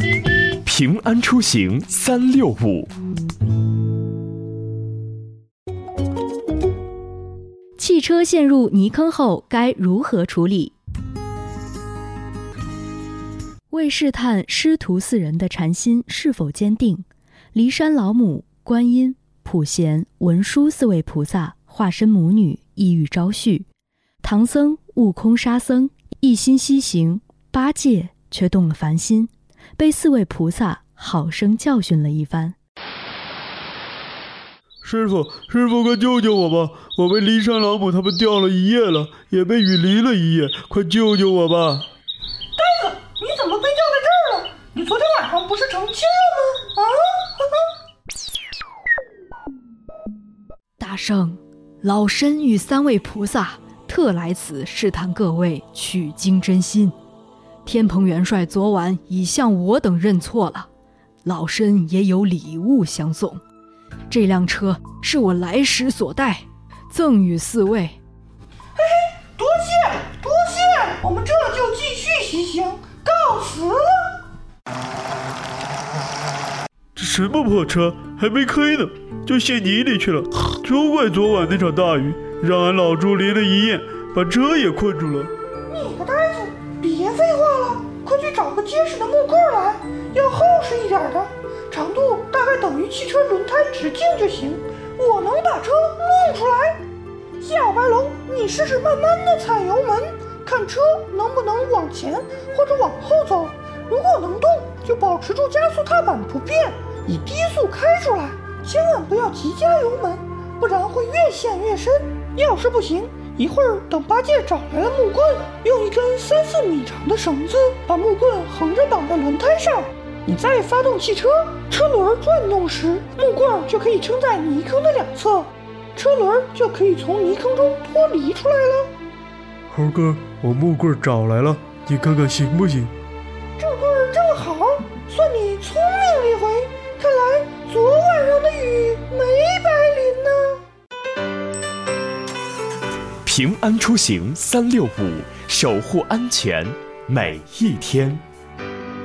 平安出行365。 汽车陷入泥坑后该如何处理？为试探师徒4人的禅心是否坚定，骊山老母、观音、普贤、文殊4位菩萨化身母女，意欲招婿。唐僧、悟空、沙僧一心西行，8戒却动了凡心，被4位菩萨好生教训了一番。 师傅，快救救我吧！我被骊山老母他们钓了1夜了，也被雨淋了1夜，快救救我吧！ 呆子，你怎么被吊在这儿了？你昨天晚上不是成亲了吗？ 大圣，老身与3位菩萨特来此试探各位取经真心。天蓬元帅昨晚已向我等认错了，老身也有礼物相送。这辆车是我来时所带，赠与4位。 多谢，我们这就继续西行，告辞了。 这什么破车，还没开呢，就陷泥里去了。就怪昨晚那场大雨，让俺老猪淋了1夜，把车也困住了。 你个呆子，别废话了，快去找个结实的木棍来，要厚实一点的，长度大概等于汽车轮胎直径就行，我能把车弄出来。小白龙，你试试慢慢的踩油门，看车能不能往前或者往后走，如果能动，就保持住加速踏板不变，以低速开出来，千万不要急加油门，不然会越陷越深。要是不行，一会儿等8戒找来了木棍，用一根3-4米长的绳子把木棍横着绑在轮胎上，你再发动汽车，车轮转动时，木棍就可以撑在泥坑的2侧，车轮就可以从泥坑中脱离出来了。 猴哥，我木棍找来了，你看看行不行？ 这棍正好，算你聪明了一回，看来昨晚上的雨没白淋呢。 平安出行365，守护安全每一天。